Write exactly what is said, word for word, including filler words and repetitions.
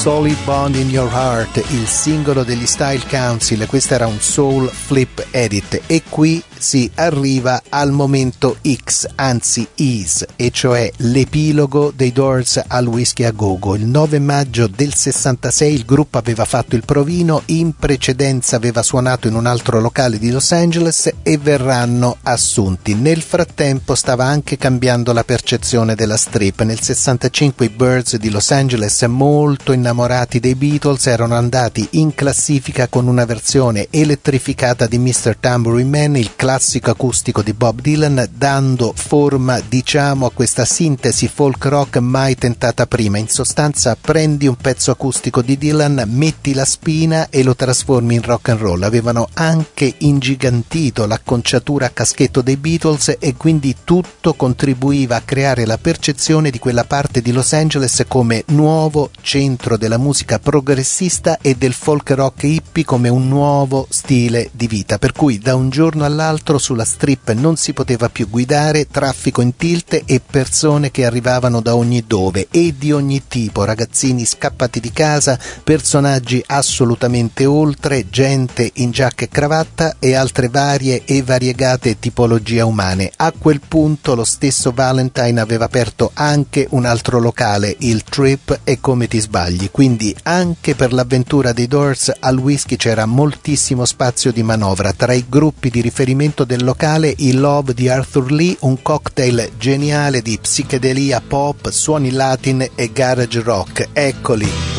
Solid Bond in Your Heart, il singolo degli Style Council. Questo era un Soul Flip Edit e qui si arriva al momento X, anzi Is, e cioè l'epilogo dei Doors al Whisky a Go-Go. Il nove maggio del sessantasei il gruppo aveva fatto il provino, in precedenza aveva suonato in un altro locale di Los Angeles e verranno assunti. Nel frattempo stava anche cambiando la percezione della strip. Nel sessantacinque i Birds di Los Angeles, molto innamorati dei Beatles, erano andati in classifica con una versione elettrificata di mister Tambourine Man, il classico acustico di Bob Dylan, dando forma, diciamo, a questa sintesi folk rock mai tentata prima. In sostanza, prendi un pezzo acustico di Dylan, metti la spina e lo trasformi in rock and roll. Avevano anche ingigantito l'acconciatura a caschetto dei Beatles e quindi tutto contribuiva a creare la percezione di quella parte di Los Angeles come nuovo centro della musica progressista e del folk rock hippie come un nuovo stile di vita, per cui da un giorno all'altro sulla strip non si poteva più guidare, traffico in tilt e persone che arrivavano da ogni dove e di ogni tipo, ragazzini scappati di casa, personaggi assolutamente oltre, gente in giacca e cravatta e altre varie e variegate tipologie umane. A quel punto lo stesso Valentine aveva aperto anche un altro locale, il Trip e Come ti sbagli, quindi anche per l'avventura dei Doors al Whisky c'era moltissimo spazio di manovra. Tra i gruppi di riferimento del locale il Love di Arthur Lee, un cocktail geniale di psichedelia pop, suoni latin e garage rock. Eccoli.